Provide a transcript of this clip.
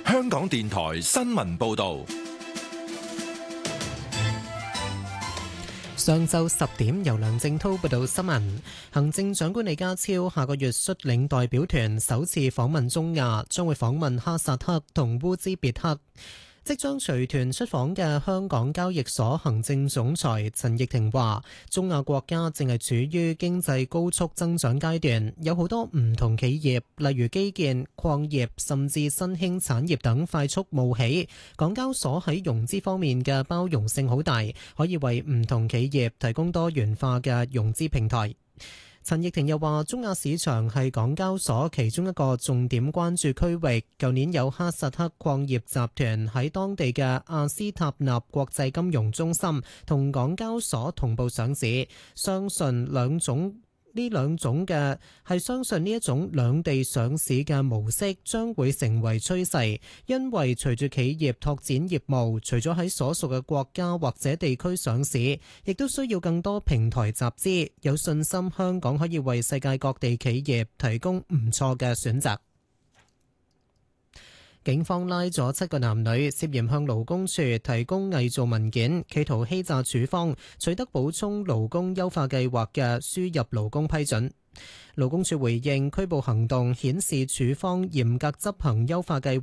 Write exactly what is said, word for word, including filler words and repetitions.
香港電台新聞報道。 上晝十點，由梁正滔報道新聞。行政長官李家超下個月率領代表團首次訪問中亞，將會訪問哈薩克同烏茲別克。即將隨團出訪嘅香港交易所行政總裁陳奕婷話，中亞國家正係處於經濟高速增長階段，有好多唔同企業，例如基建、礦業甚至新興產業等快速冒起。港交所喺融資方面嘅包容性好大，可以為唔同企業提供多元化嘅融資平台。陳奕婷又話，中亞市場係港交所其中一個重點關注區域。舊年有哈薩克礦業集團喺當地嘅阿斯塔納國際金融中心同港交所同步上市，相信兩種呢兩種嘅係相信呢一種兩地上市嘅模式將會成為趨勢，因為隨住企業拓展業務，除咗喺所屬嘅國家或者地區上市，亦都需要更多平台集資。有信心香港可以為世界各地企業提供唔錯嘅選擇。警方拉咗七個男女，涉嫌向勞工處提供偽造文件，企圖欺詐處方，取得補充勞工優化計劃嘅輸入勞工批准。勞工處回應拘捕行動顯示處方嚴格執行優化計劃。